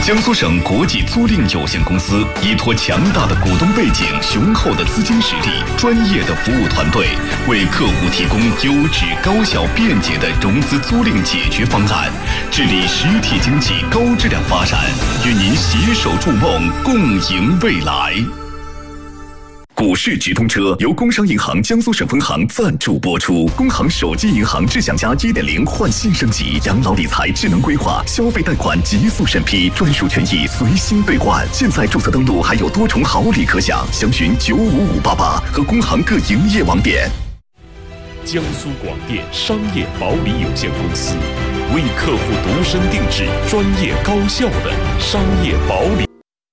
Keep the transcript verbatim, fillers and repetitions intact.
江苏省国际租赁有限公司依托强大的股东背景、雄厚的资金实力、专业的服务团队，为客户提供优质、高效、便捷的融资租赁解决方案，致力实体经济高质量发展，与您携手筑梦，共赢未来。股市直通车由工商银行江苏省分行赞助播出。工行手机银行智享家 一点零 换新升级，养老理财智能规划，消费贷款极速审批，专属权益随心兑换。现在注册登录还有多重好礼可享，详询九五五八八和工行各营业网点。 江苏广电商业保理有限公司为客户度身定制、专业高效的商业保理。